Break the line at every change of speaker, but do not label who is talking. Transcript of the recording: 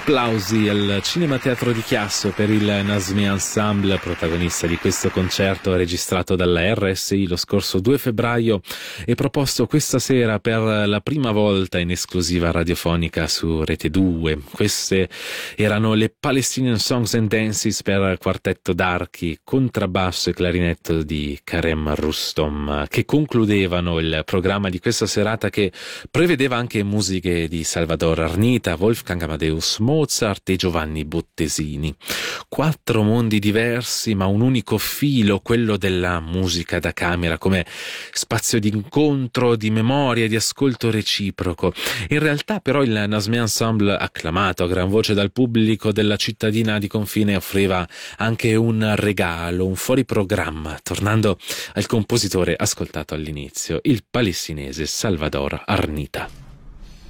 Applausi al Cinema Teatro di Chiasso per il Nazmi Ensemble, protagonista di questo concerto registrato dalla RSI lo scorso 2 febbraio e proposto questa sera per la prima volta in esclusiva radiofonica su Rete 2. Queste erano le Palestinian Songs and Dances per quartetto d'archi, contrabbasso e clarinetto di Karem Rustom, che concludevano il programma di questa serata, che prevedeva anche musiche di Salvador Arnita, Wolfgang Amadeus Mozart e Giovanni Bottesini. 4 mondi diversi ma un unico filo, quello della musica da camera come spazio di incontro, di memoria e di ascolto reciproco. In realtà però il Nazmi Ensemble, acclamato a gran voce dal pubblico della cittadina di confine, offriva anche un regalo, un fuoriprogramma, tornando al compositore ascoltato all'inizio, il palestinese Salvador Arnita.